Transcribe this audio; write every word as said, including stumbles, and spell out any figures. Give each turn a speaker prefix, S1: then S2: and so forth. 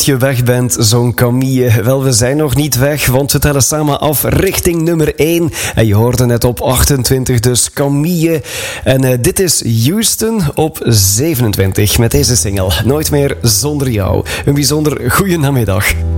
S1: dat je weg bent, zo'n Camille. Wel, we zijn nog niet weg, want we tellen samen af richting nummer één. En je hoorde net op achtentwintig, dus Camille. En uh, dit is Houston op zevenentwintig met deze single. Nooit meer zonder jou. Een bijzonder goede namiddag.